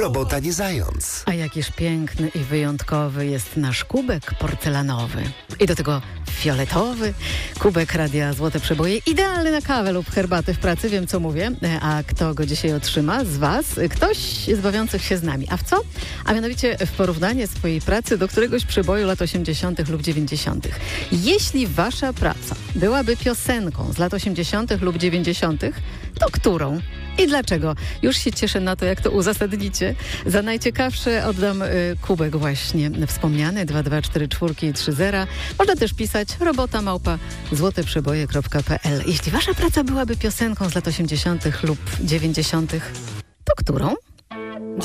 Robota nie zając. A jakiż piękny i wyjątkowy jest nasz kubek porcelanowy. I do tego fioletowy kubek Radia Złote Przeboje. Idealny na kawę lub herbatę w pracy, wiem co mówię. A kto go dzisiaj otrzyma z Was? Ktoś z bawiących się z nami. A w co? A mianowicie w porównanie swojej pracy do któregoś przeboju lat 80. lub 90. Jeśli Wasza praca byłaby piosenką z lat 80. lub 90., to którą? I dlaczego? Już się cieszę na to, jak to uzasadnicie. Za najciekawsze oddam kubek właśnie wspomniany 224430. Można też pisać robota@złoteprzeboje.pl. Jeśli Wasza praca byłaby piosenką z lat 80. lub 90., to którą?